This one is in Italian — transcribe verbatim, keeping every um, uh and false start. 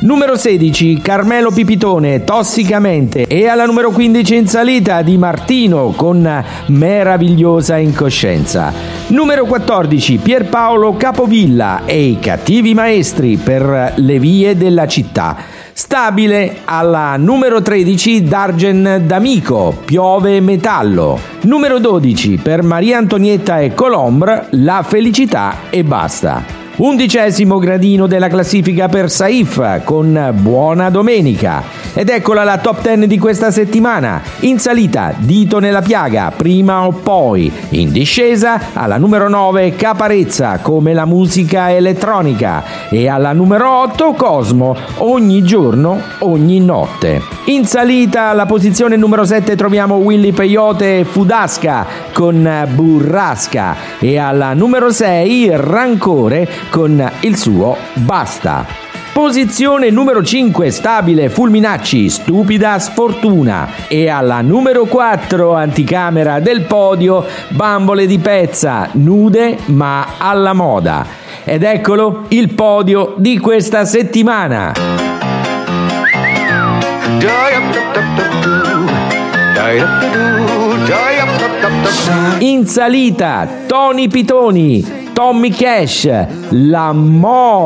Numero sedici, Carmelo Pipitone, Tossicamente. E alla numero quindici in salita Di Martino con Meravigliosa Incoscienza. Numero quattordici, Pierpaolo Capovilla e I Cattivi Maestri per Le vie della città. Stabile alla numero tredici, Dargen D'Amico, Piove Metallo. Numero dodici, per Maria Antonietta e Colombre, La felicità e basta. Undicesimo gradino della classifica per Saif con Buona Domenica. Ed eccola la top dieci di questa settimana. In salita Dito nella piaga, Prima o poi. In discesa alla numero nove Caparezza, Come la musica elettronica. E alla numero otto Cosmo, Ogni giorno, ogni notte. In salita alla posizione numero sette troviamo Willy Peyote e Fudasca con Burrasca. E alla numero sei Rancore con il suo Basta. Posizione numero cinque, stabile, Fulminacci, Stupida Sfortuna. E alla numero quattro, anticamera del podio, Bambole di Pezza, Nude ma alla moda. Ed eccolo il podio di questa settimana. In salita Tony Pitoni, Tommy Cash, La Mo